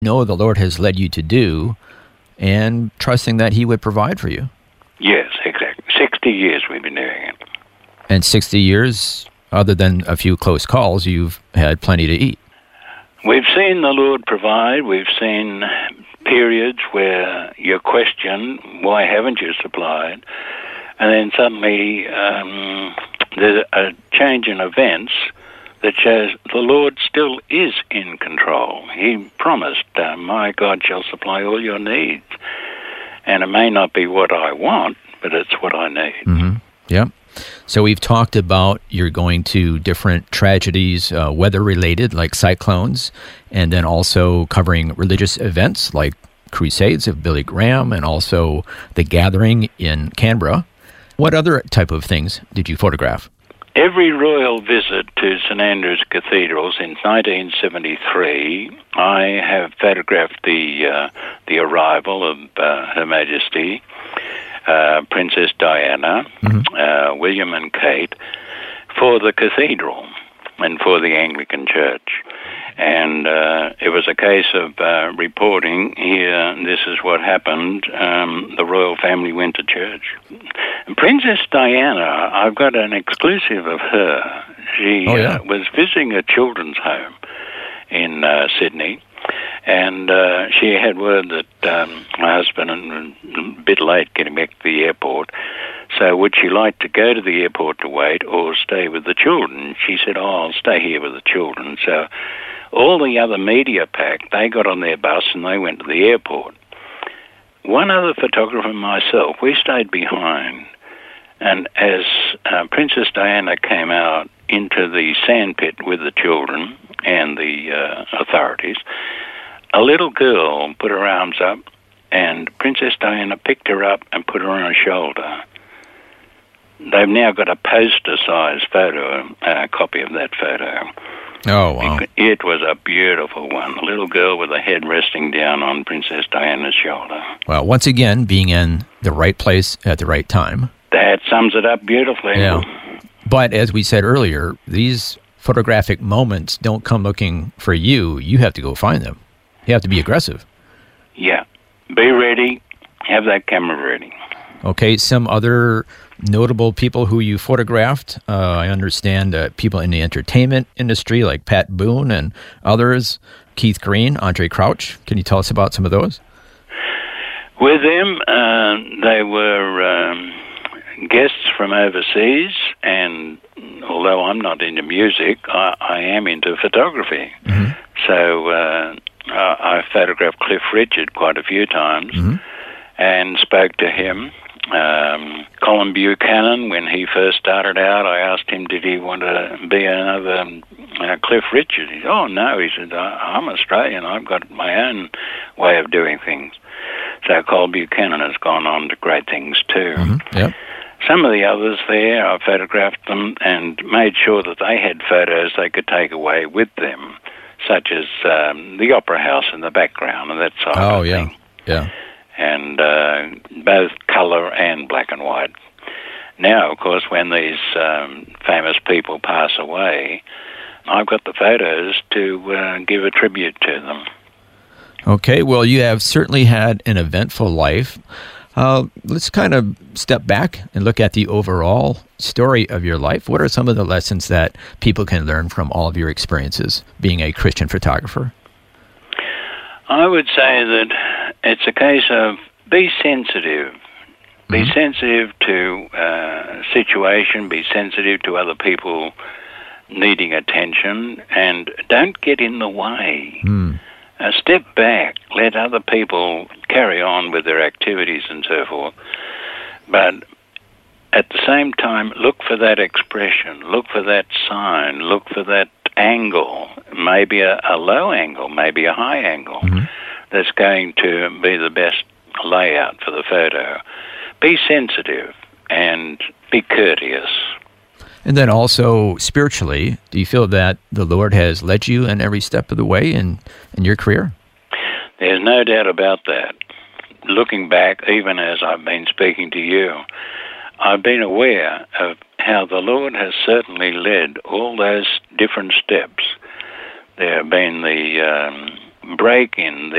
know the Lord has led you to do and trusting that He would provide for you. Yes, exactly. 60 years we've been doing it. And 60 years, other than a few close calls, you've had plenty to eat. We've seen the Lord provide. We've seen periods where you question, why haven't you supplied? And then suddenly there's a change in events that shows the Lord still is in control. He promised, my God shall supply all your needs. And it may not be what I want, but it's what I need. Mm-hmm. Yep. So we've talked about you're going to different tragedies, weather-related, like cyclones, and then also covering religious events like crusades of Billy Graham and also the gathering in Canberra. What other type of things did you photograph? Every royal visit to St Andrew's Cathedral since 1973, I have photographed the arrival of Her Majesty, Princess Diana, William and Kate, for the cathedral and for the Anglican Church. And it was a case of reporting here, this is what happened. The royal family went to church. And Princess Diana, I've got an exclusive of her. She was visiting a children's home in Sydney. And she had word that my husband was a bit late getting back to the airport. So would she like to go to the airport to wait or stay with the children? She said, I'll stay here with the children. So all the other media pack, they got on their bus and they went to the airport. One other photographer and myself, we stayed behind. And as Princess Diana came out into the sandpit with the children and the authorities, a little girl put her arms up, and Princess Diana picked her up and put her on her shoulder. They've now got a poster-sized photo, copy of that photo. Oh, wow. It was a beautiful one. A little girl with her head resting down on Princess Diana's shoulder. Well, once again, being in the right place at the right time. That sums it up beautifully. Yeah. But as we said earlier, these photographic moments don't come looking for you. You have to go find them. You have to be aggressive. Yeah. Be ready. Have that camera ready. Okay, some other notable people who you photographed. I understand people in the entertainment industry like Pat Boone and others, Keith Green, Andre Crouch. Can you tell us about some of those? With them, they were guests from overseas, and although I'm not into music, I am into photography. Mm-hmm. So I photographed Cliff Richard quite a few times and spoke to him. Colin Buchanan, when he first started out, I asked him, did he want to be another Cliff Richard? He said, oh, no. He said, I'm Australian. I've got my own way of doing things. So Colin Buchanan has gone on to great things too. Mm-hmm. Yep. Some of the others there, I photographed them and made sure that they had photos they could take away with them, such as the Opera House in the background and that sort of thing. Oh, yeah. And both colour and black and white. Now, of course, when these famous people pass away, I've got the photos to give a tribute to them. Okay, well, you have certainly had an eventful life. Let's kind of step back and look at the overall story of your life. What are some of the lessons that people can learn from all of your experiences being a Christian photographer? I would say that it's a case of be sensitive. Be sensitive to situation, be sensitive to other people needing attention, and don't get in the way. Step back, let other people carry on with their activities and so forth. But at the same time, look for that expression, look for that sign, look for that angle, maybe a low angle, maybe a high angle, that's going to be the best layout for the photo. Be sensitive and be courteous. And then also spiritually, do you feel that the Lord has led you in every step of the way in your career? There's no doubt about that. Looking back, even as I've been speaking to you, I've been aware of how the Lord has certainly led all those different steps. There have been the break in